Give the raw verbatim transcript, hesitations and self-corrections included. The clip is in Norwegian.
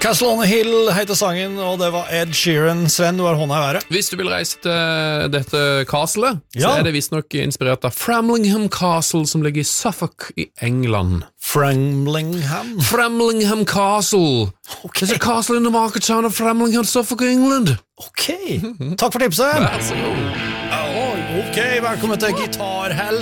Castle on a Hill heter sangen, og det var Ed Sheeran. Sven, du har hånda i været. Hvis du vil reise til dette castlet, Ja. så er det visst nok inspirert av Framlingham Castle, som ligger i Suffolk i England. Framlingham? Framlingham Castle. Okay. There's a castle in the market town of Framlingham, Suffolk, England. Ok, takk for tipset. Vær så god. Ok, velkommen til Gitarhelst.